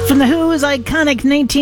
From The Who's iconic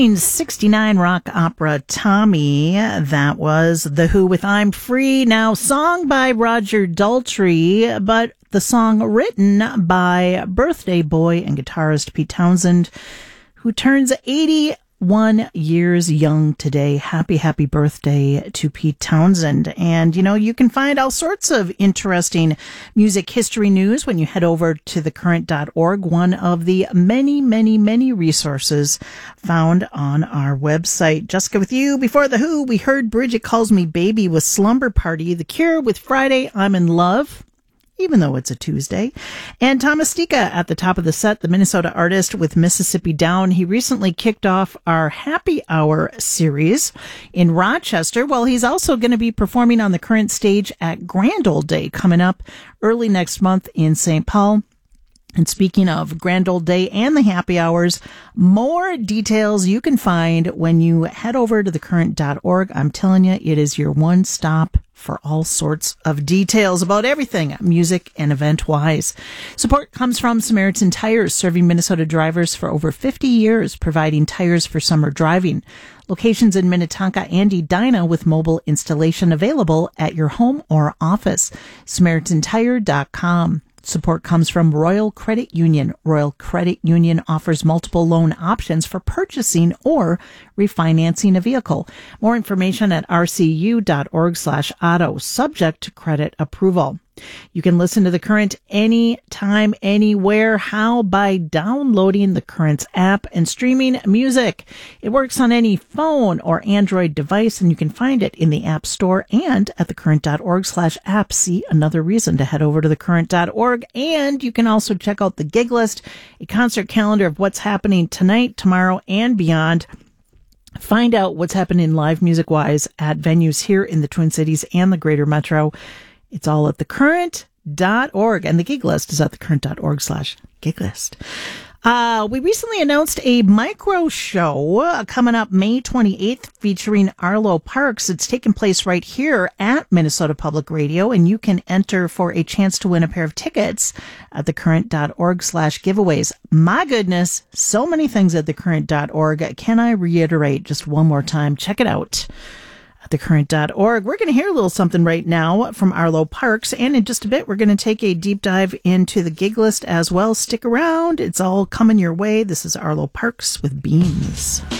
1969 rock opera Tommy, that was The Who with I'm Free. Now, song by Roger Daltrey, but the song written by birthday boy and guitarist Pete Townsend, who turns 81 years young today. Happy birthday to Pete Townsend. And, you can find all sorts of interesting music history news when you head over to thecurrent.org, one of the many resources found on our website. Jessica with you. Before The Who, we heard Bridget Calls Me Baby with Slumber Party, The Cure with Friday, I'm in Love, even though it's a Tuesday. And Thomas Stika at the top of the set, the Minnesota artist with Mississippi Down. He recently kicked off our Happy Hour series in Rochester. Well, he's also going to be performing on the Current stage at Grand Old Day coming up early next month in St. Paul. And speaking of Grand Old Day and the Happy Hours, more details you can find when you head over to thecurrent.org. I'm telling you, it is your one stop for all sorts of details about everything music and event-wise. Support comes from Samaritan Tires, serving Minnesota drivers for over 50 years, providing tires for summer driving. Locations in Minnetonka and Edina with mobile installation available at your home or office. SamaritanTire.com. Support comes from Royal Credit Union. Royal Credit Union offers multiple loan options for purchasing or refinancing a vehicle. More information at rcu.org/auto, subject to credit approval. You can listen to The Current anytime, anywhere. How? By downloading the Current's app and streaming music. It works on any phone or Android device, and you can find it in the App Store and at thecurrent.org/app. See, another reason to head over to thecurrent.org. And you can also check out the gig list, a concert calendar of what's happening tonight, tomorrow, and beyond. Find out what's happening live music-wise at venues here in the Twin Cities and the Greater Metro. It's all at thecurrent.org, and the gig list is at thecurrent.org/gig list. We recently announced a micro show coming up May 28th featuring Arlo Parks. It's taking place right here at Minnesota Public Radio, and you can enter for a chance to win a pair of tickets at thecurrent.org/giveaways. My goodness, so many things at thecurrent.org. Can I reiterate just one more time? Check it out. Thecurrent.org. We're going to hear a little something right now from Arlo Parks, and in just a bit, we're going to take a deep dive into the gig list as well. Stick around. It's all coming your way. This is Arlo Parks with Beams.